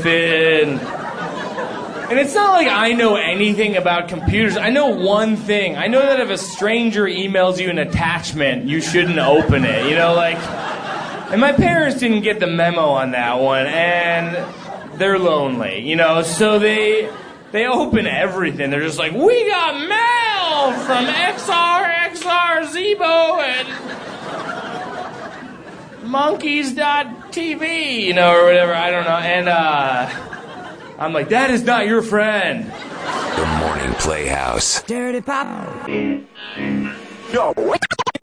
stupid. And it's not like I know anything about computers. I know one thing. I know that if a stranger emails you an attachment, you shouldn't open it. You know, like... And my parents didn't get the memo on that one, and they're lonely, you know, so they open everything. They're just like, we got mail from XR Zebo and monkeys.tv, you know, or whatever, I don't know. And I'm like, that is not your friend. The Morning Playhouse. Dirty Pop. Yo.